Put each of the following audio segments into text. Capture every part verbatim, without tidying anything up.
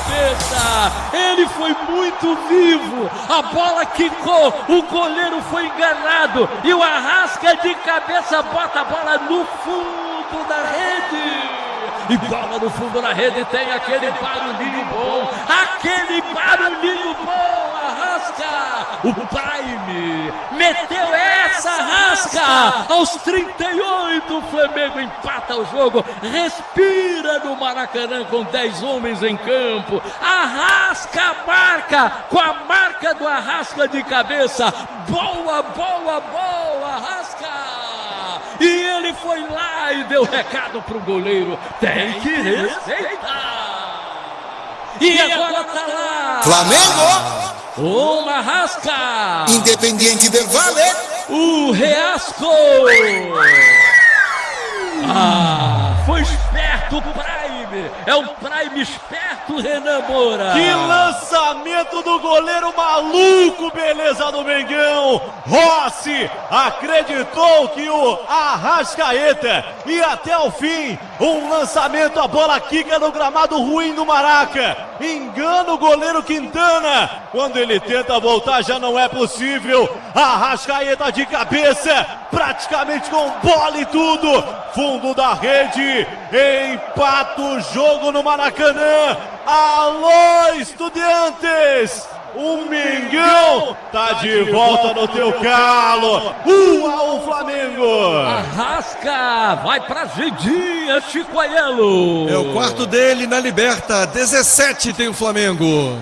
cabeça. Ele foi muito vivo. A bola quicou, o goleiro foi enganado e o Arrasca de cabeça bota a bola no fundo da rede. E bola no fundo da rede, tem aquele barulhinho bom, aquele barulhinho bom, Arrasca, o Prime, meteu essa, Arrasca, aos trinta e oito, o Flamengo empata o jogo, respira no Maracanã com dez homens em campo, Arrasca marca, com a marca do Arrasca de cabeça, boa, boa, boa, Arrasca! E ele foi lá e deu recado pro goleiro. Tem que respeitar. E agora tá lá. Flamengo. O Arrasca. Independiente del Valle. O Reasco. Ah, foi esperto o Prime. É um Prime esperto, Renan Moura. Que lançamento do goleiro maluco, beleza do Mengão. Rossi acreditou que o Arrascaeta ia até o fim. Um lançamento, a bola quica no gramado ruim do Maraca. Engana o goleiro Quintana. Quando ele tenta voltar já não é possível. Arrascaeta de cabeça, praticamente com bola e tudo. Fundo da rede, empata o jogo no Maracanã. Alô, Estudiantes! O Mengão tá de volta no teu calo. Um a um Flamengo. Arrasca, vai pra Gendinha, Chico Aiello. É o quarto dele na Liberta, dezessete tem o Flamengo.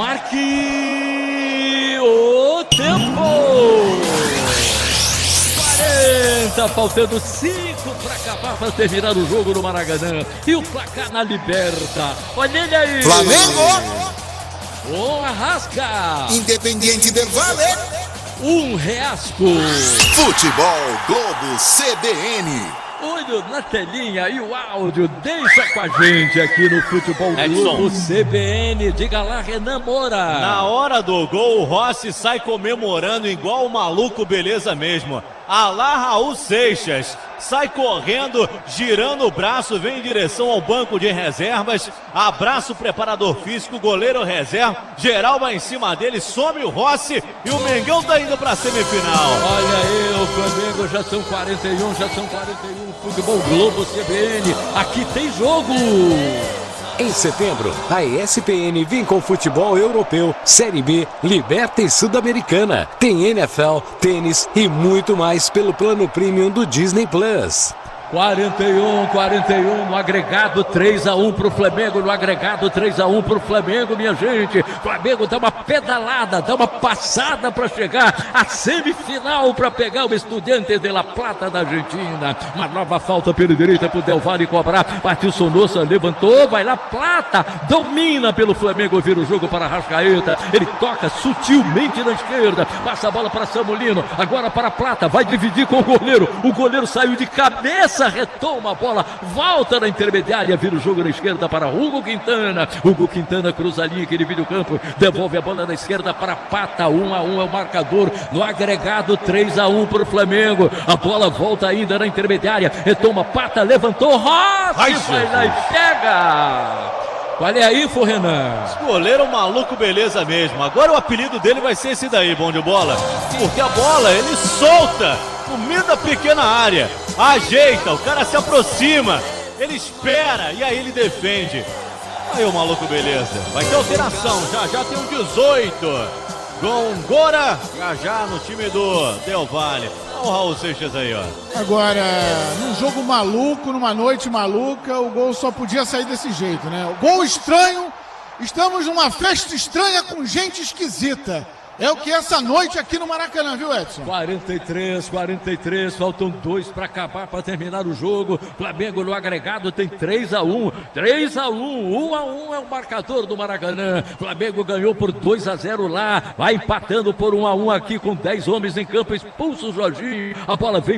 Marque o tempo. quarenta, faltando cinco para acabar, para terminar o jogo no Maracanã. E o placar na Liberta. Olha ele aí. Flamengo. O Arrasca. Independiente del Valle. Um Reasco. Futebol Globo C B N. Olho na telinha e o áudio, deixa com a gente aqui no Futebol Globo C B N. Diga lá, Renan Moura. Na hora do gol, o Rossi sai comemorando igual o maluco, beleza mesmo. Alá Raul Seixas sai correndo, girando o braço, vem em direção ao banco de reservas, abraça o preparador físico, goleiro reserva, geral vai em cima dele, some o Rossi e o Mengão tá indo pra semifinal. Olha aí, o Flamengo, já são quarenta e um, já são quarenta e um, Futebol Globo C B N, aqui tem jogo. Em setembro, a E S P N vem com futebol europeu, Série B, Liberta e Sul-Americana. Tem N F L, tênis e muito mais pelo plano premium do Disney Plus. quarenta e um, quarenta e um no agregado, três a um pro Flamengo, no agregado três a um pro Flamengo, minha gente. Flamengo dá uma pedalada, dá uma passada para chegar à semifinal para pegar o Estudiantes de La Plata da Argentina. Uma nova falta pela direita pro Del Valle cobrar. Partiu Sonossa, levantou, vai lá, Plata, domina pelo Flamengo, vira o jogo para Arrascaeta. Ele toca sutilmente na esquerda, passa a bola para Samulino, agora para Plata, vai dividir com o goleiro. O goleiro saiu de cabeça, retoma a bola, volta na intermediária, vira o jogo na esquerda para Hugo Quintana. Hugo Quintana cruza a linha que divide o campo, devolve a bola na esquerda para Pata. Um a um é o marcador no agregado, três a um para o Flamengo. A bola volta ainda na intermediária, retoma Pata, levantou, Rossi vai lá e pega. Qual é aí, Renan? Goleiro maluco, beleza mesmo. Agora o apelido dele vai ser esse daí, bom de bola. Porque a bola, ele solta no meio da pequena área. Ajeita, o cara se aproxima. Ele espera e aí ele defende. Aí o maluco, beleza. Vai ter alteração, já já tem um dezoito. Gongora, já já no time do Del Valle. Olha o Raul Seixas aí, ó. Agora, num jogo maluco, numa noite maluca, o gol só podia sair desse jeito, né? O gol estranho, estamos numa festa estranha com gente esquisita. É o que é essa noite aqui no Maracanã, viu, Edson? quarenta e três, quarenta e três, faltam dois para acabar, para terminar o jogo. Flamengo no agregado tem três a um, três a um, um a um é o marcador do Maracanã. Flamengo ganhou por dois a zero lá, vai empatando por um a um aqui com dez homens em campo, expulso o Jorginho. A bola vem